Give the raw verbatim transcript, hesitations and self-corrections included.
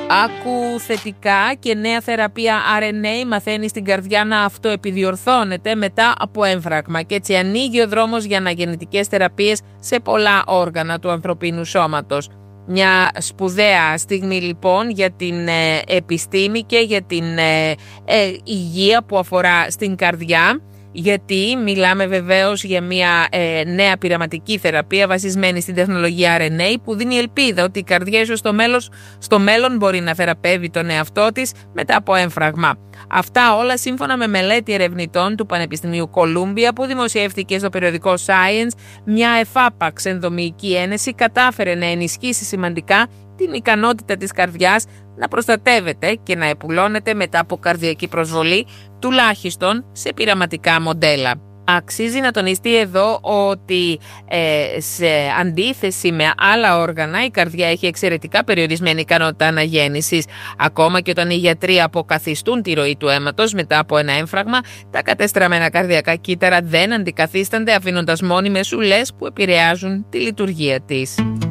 Άκου θετικά και νέα θεραπεία αρ εν έι μαθαίνει στην καρδιά να αυτοεπιδιορθώνεται μετά από έμφραγμα και έτσι ανοίγει ο δρόμος για αναγεννητικές θεραπείες σε πολλά όργανα του ανθρωπίνου σώματος. Μια σπουδαία στιγμή λοιπόν για την ε, επιστήμη και για την ε, ε, υγεία που αφορά στην καρδιά, γιατί μιλάμε βεβαίως για μια ε, νέα πειραματική θεραπεία βασισμένη στην τεχνολογία αρ εν έι που δίνει ελπίδα ότι η καρδιά ίσως στο μέλλον, στο μέλλον μπορεί να θεραπεύει τον εαυτό της μετά από έμφραγμα. Αυτά όλα σύμφωνα με μελέτη ερευνητών του Πανεπιστημίου Κολούμπια που δημοσιεύτηκε στο περιοδικό Science. Μια εφάπαξ ενδομυϊκή ένεση κατάφερε να ενισχύσει σημαντικά την ικανότητα της καρδιάς να προστατεύεται και να επουλώνεται μετά από καρδιακή προσβολή, τουλάχιστον σε πειραματικά μοντέλα. Αξίζει να τονιστεί εδώ ότι ε, σε αντίθεση με άλλα όργανα η καρδιά έχει εξαιρετικά περιορισμένη ικανότητα αναγέννησης. Ακόμα και όταν οι γιατροί αποκαθιστούν τη ροή του αίματος μετά από ένα έμφραγμα, τα κατεστραμμένα καρδιακά κύτταρα δεν αντικαθίστανται αφήνοντας μόνιμες ουλές που επηρεάζουν τη λειτουργία της.